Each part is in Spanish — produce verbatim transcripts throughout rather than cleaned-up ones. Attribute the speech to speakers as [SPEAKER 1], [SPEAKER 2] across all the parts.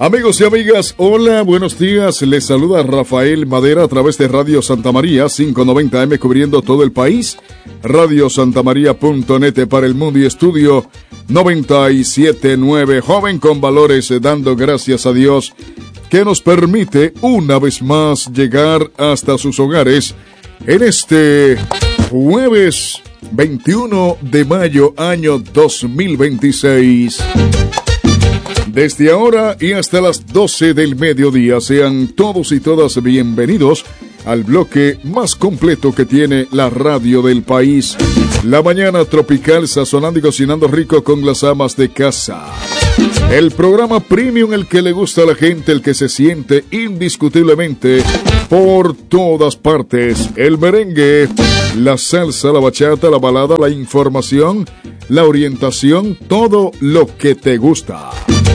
[SPEAKER 1] Amigos y amigas, hola, buenos días. Les saluda Rafael Madera a través de Radio Santa María quinientos noventa eme cubriendo todo el país. radio santa maría punto net para el mundo y estudio noventa y siete punto nueve. Joven con valores, dando gracias a Dios que nos permite una vez más llegar hasta sus hogares en este jueves veintiuno de mayo año dos mil veintiséis. Desde ahora y hasta las doce del mediodía, sean todos y todas bienvenidos al bloque más completo que tiene la radio del país. La mañana tropical, sazonando y cocinando rico con las amas de casa. El programa premium, el que le gusta a la gente, el que se siente indiscutiblemente por todas partes. El merengue, la salsa, la bachata, la balada, la información, la orientación, todo lo que te gusta.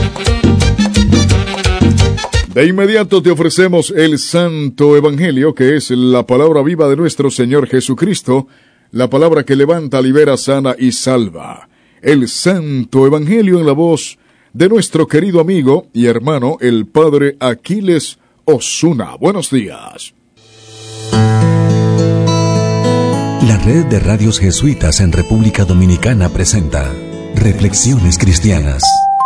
[SPEAKER 1] De inmediato te ofrecemos el Santo Evangelio, que es la palabra viva de nuestro Señor Jesucristo, la palabra que levanta, libera, sana y salva. El Santo Evangelio en la voz de nuestro querido amigo y hermano, el Padre Aquiles Osuna. Buenos días.
[SPEAKER 2] La Red de Radios Jesuitas en República Dominicana presenta Reflexiones Cristianas.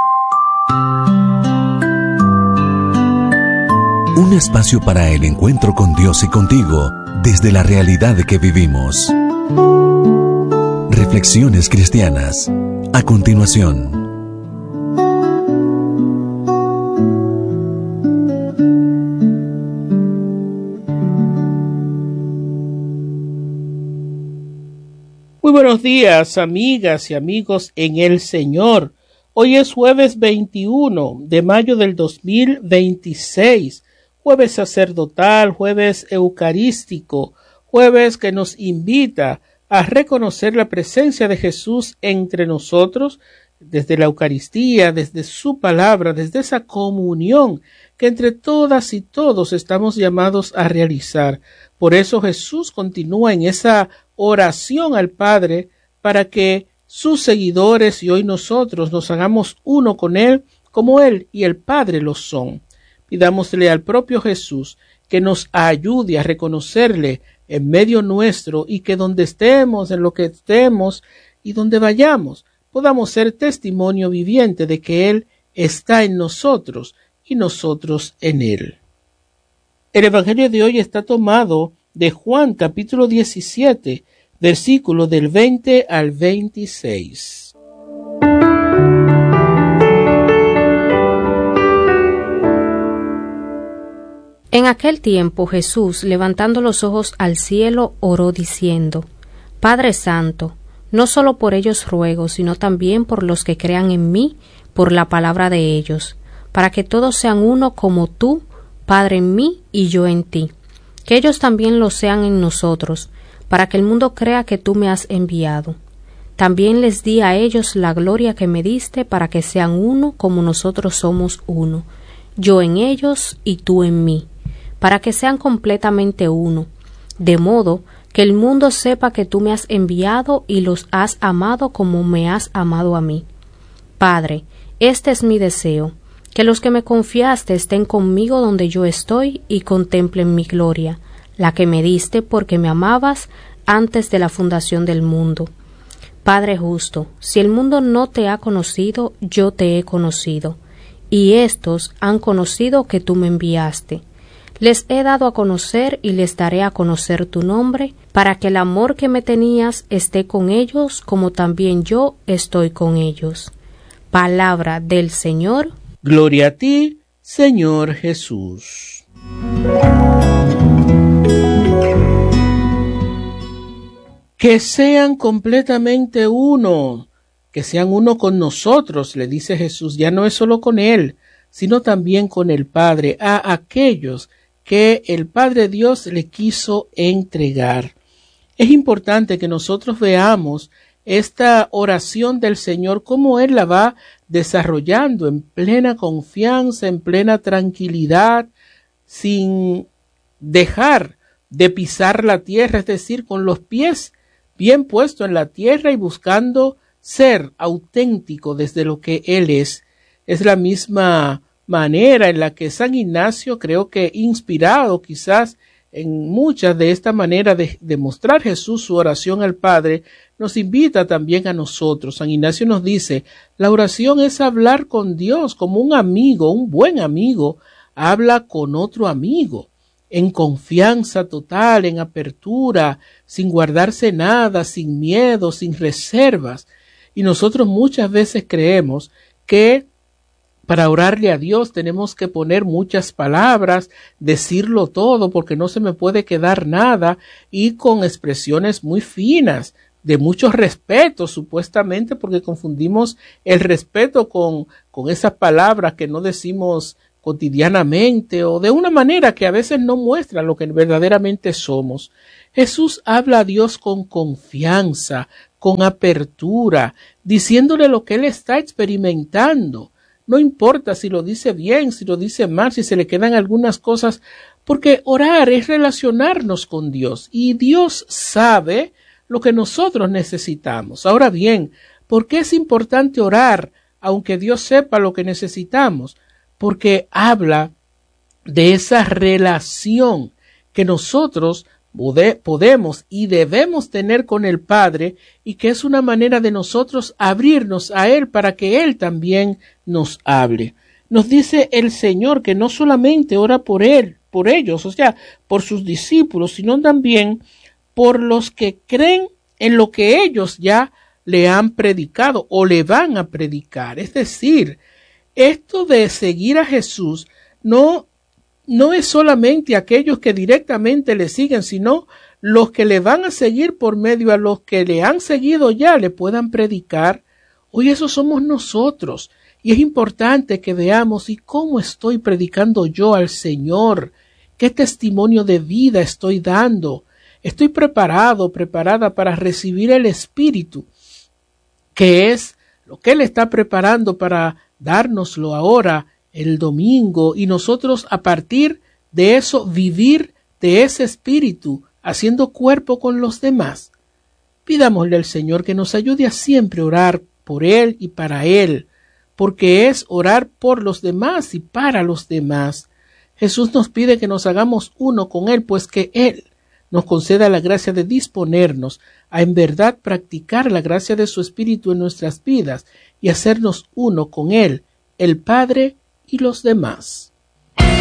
[SPEAKER 2] Un espacio para el encuentro con Dios y contigo desde la realidad que vivimos. Reflexiones Cristianas. A continuación.
[SPEAKER 3] Muy buenos días, amigas y amigos en el Señor. Hoy es jueves veintiuno de mayo del dos mil veintiséis. Jueves sacerdotal, jueves eucarístico, jueves que nos invita a reconocer la presencia de Jesús entre nosotros, desde la Eucaristía, desde su palabra, desde esa comunión que entre todas y todos estamos llamados a realizar. Por eso Jesús continúa en esa oración al Padre para que sus seguidores y hoy nosotros nos hagamos uno con Él, como Él y el Padre lo son. Pidámosle al propio Jesús que nos ayude a reconocerle en medio nuestro y que donde estemos, en lo que estemos y donde vayamos, podamos ser testimonio viviente de que Él está en nosotros y nosotros en Él. El Evangelio de hoy está tomado de Juan capítulo diecisiete, versículo del veinte al veintiséis.
[SPEAKER 4] En aquel tiempo Jesús, levantando los ojos al cielo, oró diciendo: Padre Santo, no solo por ellos ruego, sino también por los que crean en mí, por la palabra de ellos, para que todos sean uno como tú, Padre, en mí y yo en ti, que ellos también lo sean en nosotros, para que el mundo crea que tú me has enviado. También les di a ellos la gloria que me diste, para que sean uno como nosotros somos uno, yo en ellos y tú en mí, para que sean completamente uno, de modo que el mundo sepa que tú me has enviado y los has amado como me has amado a mí. Padre, este es mi deseo, que los que me confiaste estén conmigo donde yo estoy y contemplen mi gloria, la que me diste porque me amabas antes de la fundación del mundo. Padre justo, si el mundo no te ha conocido, yo te he conocido, y éstos han conocido que tú me enviaste. Les he dado a conocer y les daré a conocer tu nombre, para que el amor que me tenías esté con ellos, como también yo estoy con ellos. Palabra del Señor.
[SPEAKER 3] Gloria a ti, Señor Jesús. Que sean completamente uno, que sean uno con nosotros, le dice Jesús. Ya no es solo con Él, sino también con el Padre, a aquellos que el Padre Dios le quiso entregar. Es importante que nosotros veamos esta oración del Señor, cómo Él la va desarrollando en plena confianza, en plena tranquilidad, sin dejar de pisar la tierra, es decir, con los pies bien puestos en la tierra y buscando ser auténtico desde lo que Él es. Es la misma manera en la que San Ignacio, creo que inspirado quizás en muchas de esta manera de, de mostrar Jesús su oración al Padre, nos invita también a nosotros. San Ignacio nos dice, la oración es hablar con Dios como un amigo, un buen amigo, habla con otro amigo, en confianza total, en apertura, sin guardarse nada, sin miedo, sin reservas. Y nosotros muchas veces creemos que para orarle a Dios tenemos que poner muchas palabras, decirlo todo porque no se me puede quedar nada, y con expresiones muy finas, de mucho respeto supuestamente, porque confundimos el respeto con, con esas palabras que no decimos cotidianamente o de una manera que a veces no muestra lo que verdaderamente somos. Jesús habla a Dios con confianza, con apertura, diciéndole lo que él está experimentando. No importa si lo dice bien, si lo dice mal, si se le quedan algunas cosas, porque orar es relacionarnos con Dios y Dios sabe lo que nosotros necesitamos. Ahora bien, ¿por qué es importante orar aunque Dios sepa lo que necesitamos? Porque habla de esa relación que nosotros podemos y debemos tener con el Padre, y que es una manera de nosotros abrirnos a Él para que Él también nos hable. Nos dice el Señor que no solamente ora por Él, por ellos, o sea, por sus discípulos, sino también por los que creen en lo que ellos ya le han predicado o le van a predicar. Es decir, esto de seguir a Jesús no No es solamente aquellos que directamente le siguen, sino los que le van a seguir por medio a los que le han seguido ya le puedan predicar. Hoy eso somos nosotros, y es importante que veamos y cómo estoy predicando yo al Señor, qué testimonio de vida estoy dando. Estoy preparado, preparada para recibir el Espíritu, que es lo que Él está preparando para dárnoslo ahora el domingo, y nosotros a partir de eso vivir de ese espíritu, haciendo cuerpo con los demás. Pidámosle al Señor que nos ayude a siempre orar por Él y para Él, porque es orar por los demás y para los demás. Jesús nos pide que nos hagamos uno con Él, pues que Él nos conceda la gracia de disponernos a en verdad practicar la gracia de su Espíritu en nuestras vidas y hacernos uno con Él, el Padre y los demás.